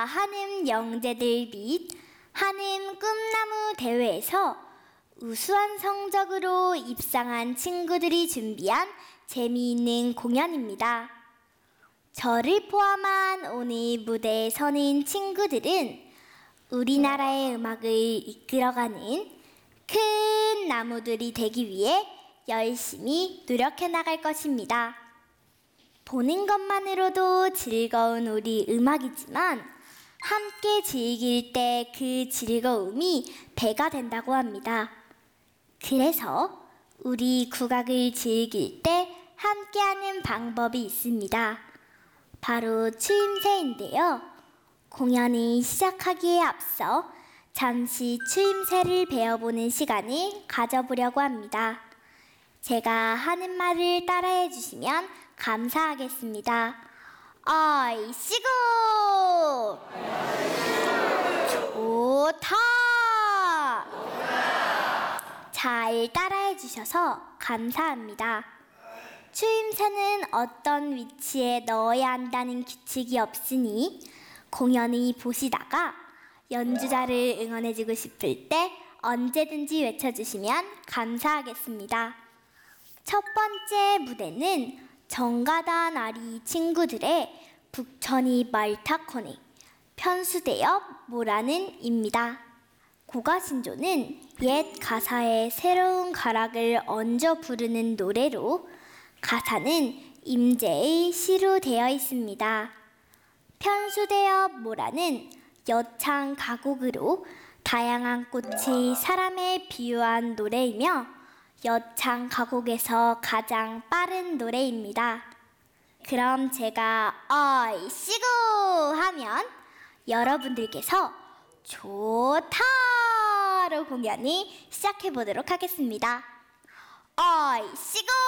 한음 영재들 및 한음 꿈나무 대회에서 우수한 성적으로 입상한 친구들이 준비한 재미있는 공연입니다. 저를 포함한 오늘 무대에 서는 친구들은 우리나라의 음악을 이끌어가는 큰 나무들이 되기 위해 열심히 노력해 나갈 것입니다. 보는 것만으로도 즐거운 우리 음악이지만 함께 즐길 때 그 즐거움이 배가 된다고 합니다. 그래서 우리 국악을 즐길 때 함께하는 방법이 있습니다. 바로 추임새인데요. 공연이 시작하기에 앞서 잠시 추임새를 배워보는 시간을 가져보려고 합니다. 제가 하는 말을 따라해 주시면 감사하겠습니다. 아이씨구! 좋다! 잘 따라해 주셔서 감사합니다. 추임새는 어떤 위치에 넣어야 한다는 규칙이 없으니 공연을 보시다가 연주자를 응원해주고 싶을 때 언제든지 외쳐주시면 감사하겠습니다. 첫 번째 무대는 정가단 아리 친구들의 북천이 말타코네 편수대엽 모라는 입니다. 고가신조는 옛 가사에 새로운 가락을 얹어 부르는 노래로 가사는 임제의 시로 되어 있습니다. 편수대엽 모라는 여창 가곡으로 다양한 꽃의 사람에 비유한 노래이며 여창 가곡에서 가장 빠른 노래입니다. 그럼 제가 어이씨구 하면 여러분들께서 좋다로 공연이 시작해 보도록 하겠습니다. 어이씨구!